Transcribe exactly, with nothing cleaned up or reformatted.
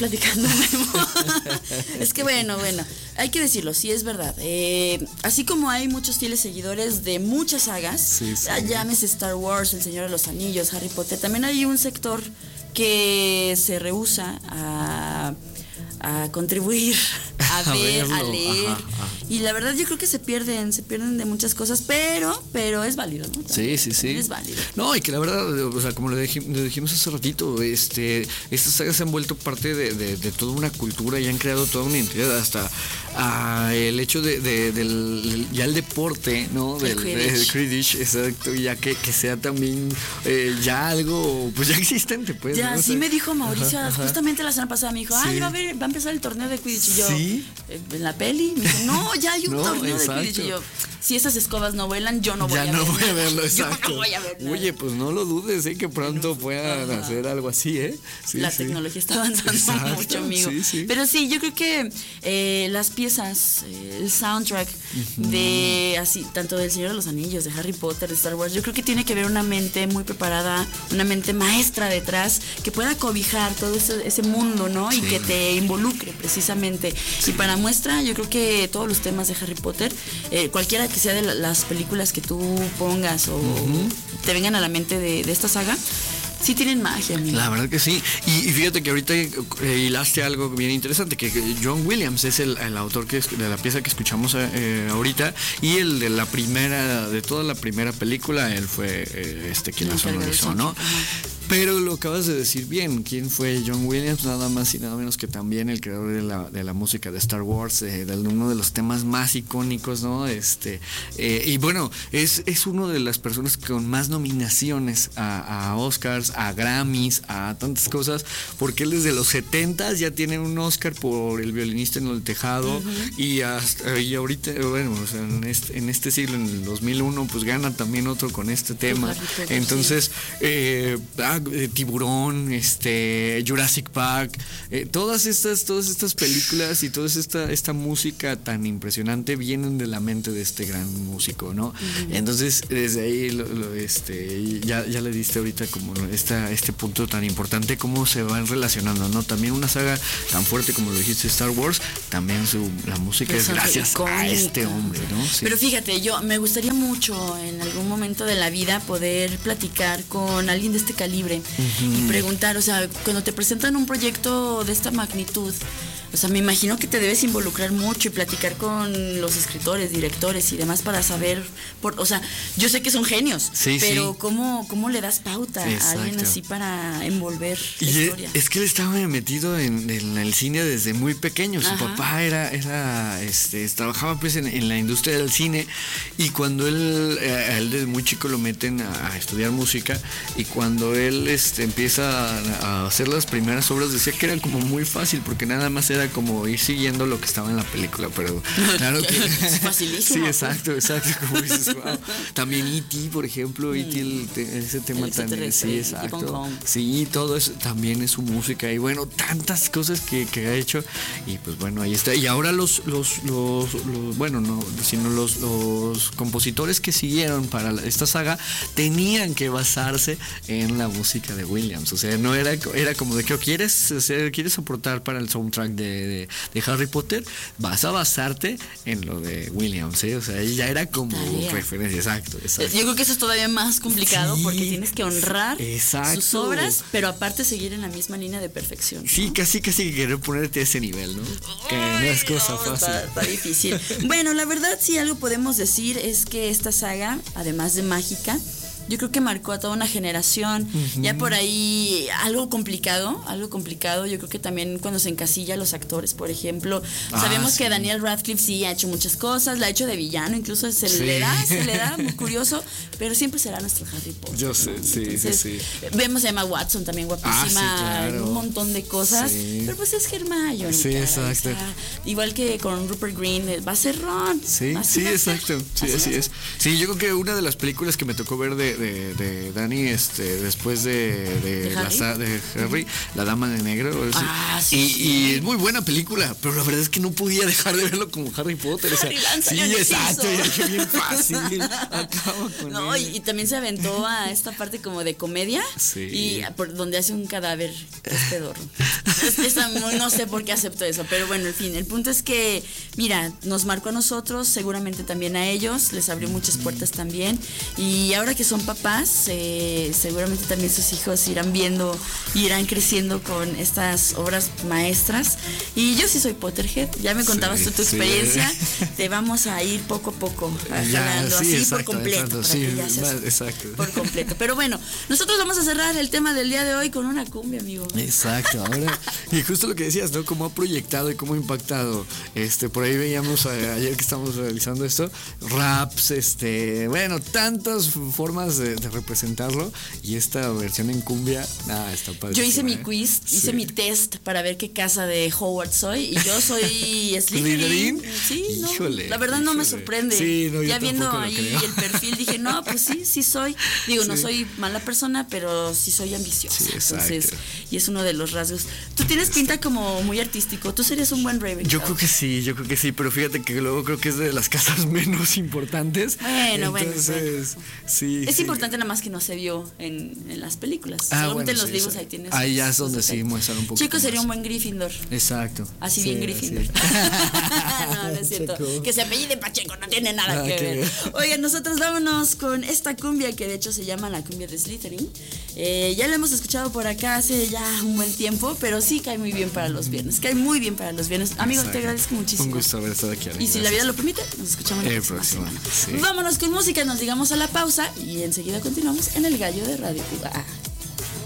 platicando, Memo. Es que bueno, bueno, hay que decirlo, sí es verdad. Eh, así como hay muchos fieles seguidores de muchas sagas, sí, sí. Llámese Star Wars, El Señor de los Anillos, Harry Potter, también hay un sector que se rehúsa a, a contribuir, a, a ver, verlo. a leer. Ajá, ajá. Y la verdad yo creo que se pierden, se pierden de muchas cosas, pero, pero es válido, ¿no? También, sí, sí, sí. Es válido. No, y que la verdad, o sea, como lo, dijimos, lo dijimos hace ratito, este, estas sagas se han vuelto parte de, de, de toda una cultura y han creado toda una identidad, hasta uh, el hecho de, de del ya el deporte, ¿no? Del el Quidditch. Del Quidditch, exacto, ya que, que sea también eh, ya algo, pues ya existente, pues. Ya, ¿no? sí, o sea, me dijo Mauricio, ajá, ajá. justamente la semana pasada me dijo, sí. ay, va a, ver, va a empezar el torneo de Quidditch. Y yo, ¿sí? ¿En la peli? Me dijo, no, ya hay un no, torneo exacto. de Quidditch. Y yo, si esas escobas no vuelan, yo no voy ya a no verlo. voy a verlo, exacto. Yo no voy a verlo. Oye, pues no lo dudes, ¿eh? Que pronto puedan ajá. hacer algo así, ¿eh? Sí, la sí. tecnología está avanzando exacto. mucho, amigo. Sí, sí. Pero sí, yo creo que eh, las piezas, eh, el soundtrack uh-huh. de así, tanto del Señor de los Anillos, de Harry Potter, de Star Wars, yo creo que tiene que haber una mente muy preparada, una mente maestra detrás, que pueda cobijar todo ese, ese mundo, ¿no? Sí. Y que te involucre precisamente. Sí. Y para muestra, yo creo que todos los temas de Harry Potter, eh, cualquiera que sea de la, las películas que tú pongas o uh-huh. te vengan a la mente de, de esta saga, sí tienen magia, amigo. La verdad que sí. Y, y fíjate que ahorita eh, hilaste algo bien interesante, que John Williams es el, el autor que es, de la pieza que escuchamos eh, ahorita, y el de la primera, de toda la primera película, él fue eh, este quien la sonorizó, ¿no? Pero lo acabas de decir bien, ¿quién fue John Williams? Nada más y nada menos que también el creador de la, de la música de Star Wars, eh, de uno de los temas más icónicos, ¿no? Este, eh, y bueno, es, es uno de las personas con más nominaciones a, a Oscars, a Grammys, a tantas cosas, porque él desde los setentas ya tiene un Oscar por El violinista en el tejado, uh-huh. y, hasta, y ahorita, bueno, o sea, en, este, en este siglo, en el dos mil uno, pues gana también otro con este tema. Entonces, eh, ah, Tiburón, este, Jurassic Park, eh, todas estas, todas estas películas y toda esta, esta música tan impresionante vienen de la mente de este gran músico, ¿no? Uh-huh. Entonces, desde ahí lo, lo, este, ya, ya le diste ahorita como esta, este punto tan importante, cómo se van relacionando, ¿no? También una saga tan fuerte como lo dijiste, Star Wars, también su, la música es gracias a este hombre, ¿no? Sí. Pero fíjate, yo me gustaría mucho en algún momento de la vida poder platicar con alguien de este calibre. Uh-huh. Y preguntar, o sea, cuando te presentan un proyecto de esta magnitud, o sea, me imagino que te debes involucrar mucho y platicar con los escritores, directores y demás para saber, por, o sea, yo sé que son genios, sí, pero sí. ¿cómo, cómo le das pauta exacto. a alguien así para envolver la y historia? Es que él estaba metido en, en el cine desde muy pequeño. Su Ajá. papá era, era este, trabajaba pues en, en la industria del cine, y cuando él, a él desde muy chico lo meten a, a estudiar música, y cuando él este, empieza a, a hacer las primeras obras, decía que era como muy fácil, porque nada más era como ir siguiendo lo que estaba en la película, pero claro que es facilísimo. Sí, exacto, exacto, como dices, wow. También E T, por ejemplo, E T, el te, ese tema el también, sí, exacto. Sí, todo eso también es su música, y bueno, tantas cosas que, que ha hecho, y pues bueno, ahí está. Y ahora los, los, los, los bueno, no, sino los, los compositores que siguieron para esta saga tenían que basarse en la música de Williams, o sea, no era, era como de que quieres hacer, quieres aportar para el soundtrack de De, de Harry Potter, vas a basarte en lo de Williams, ¿eh? O sea, ya era como Tarea. referencia, exacto, exacto. Yo creo que eso es todavía más complicado, sí, porque tienes que honrar exacto. sus obras, pero aparte seguir en la misma línea de perfección, ¿no? Sí, casi casi que querer ponerte a ese nivel, ¿no? Ay, que no es cosa no, fácil. Está, está difícil. Bueno, la verdad, sí, algo podemos decir es que esta saga, además de mágica, yo creo que marcó a toda una generación. Uh-huh. Ya por ahí algo complicado, algo complicado. Yo creo que también cuando se encasilla a los actores, por ejemplo, ah, sabemos sí. que Daniel Radcliffe sí ha hecho muchas cosas, la ha hecho de villano, incluso se sí. le da, se le da, muy curioso, pero siempre será nuestro Harry Potter. Yo sé, ¿no? sí, Entonces, sí, sí. Vemos a Emma Watson también guapísima, ah, sí, claro. un montón de cosas, sí. pero pues es Hermione. Sí, cara, exacto. O sea, igual que con Rupert Green, va a ser Ron. Sí, así sí, exacto. Sí, así, así es. Sí, yo creo que una de las películas que me tocó ver de de, de Dani, este, después de, de, ¿De la, Harry? de Harry, La Dama de Negro. Ah, sí, y, sí. y es muy buena película, pero la verdad es que no podía dejar de verlo como Harry Potter. Harry o sea, lanza sí, el exacto, hechizo. y bien fácil. Acaba con No, y, él. y también se aventó a esta parte como de comedia. Sí. Y por donde hace un cadáver que es pedorro. Es- esa muy- no sé por qué aceptó eso, pero bueno, en fin, el punto es que, mira, nos marcó a nosotros, seguramente también a ellos, les abrió muchas puertas también. Y ahora que son papás, eh, seguramente también sus hijos irán viendo, irán creciendo con estas obras maestras. Y yo sí soy Potterhead, ya me contabas Sí, tú tu sí. experiencia. Te vamos a ir poco a poco, Ya, jalando sí, así por exacto, completo. entrando, para sí, que ya seas va- exacto. por completo. Pero bueno, nosotros vamos a cerrar el tema del día de hoy con una cumbia, amigo. Exacto, ahora, y justo lo que decías, ¿no? Cómo ha proyectado y cómo ha impactado. Este, por ahí veíamos a- ayer que estábamos realizando esto, raps, este, bueno, tantas formas de, de representarlo. Y esta versión en cumbia, nada, está padre. Yo hice mi quiz, hice mi test para ver qué casa de Howard soy y yo soy Slytherin. ¿Slytherin? Sí, no, Híjole, la verdad no me híjole. sorprende. Sí, no, yo ya viendo tampoco lo ahí creo. el perfil dije, no, pues sí, sí soy. Digo, no Sí. soy mala persona, pero sí soy ambiciosa. Sí, exacto. Entonces, y es uno de los rasgos. Tú tienes pinta como muy artístico. Tú serías un buen Ravenclaw. Yo creo que sí, yo creo que sí, pero fíjate que luego creo que es de las casas menos importantes. Bueno, bueno, Entonces, sí. Es sí. importante nada más que no se vio en, en las películas. Ah, Solamente bueno, en los sí, libros sí. ahí tienes. Ahí ya sus- es donde sus sí efectos. muestran un poquito Chico sería más. un buen Gryffindor. Exacto. Así Sí, bien Gryffindor. sí. No, no es cierto. Checo. Que se apellide Pacheco, no tiene nada Nada que que ver. ver. Oigan, nosotros vámonos con esta cumbia que de hecho se llama la cumbia de Slytherin. Eh, ya la hemos escuchado por acá hace ya un buen tiempo, pero sí cae muy bien para los viernes. Cae muy bien para los viernes. Amigo, Exacto. te agradezco muchísimo. Un gusto haber estado aquí. Ale, Y si la gracias. vida lo permite, nos escuchamos la El próxima próximo, semana. sí. Vámonos con música, nos digamos a la pausa y enseguida continuamos en el gallo de Radio Cuba.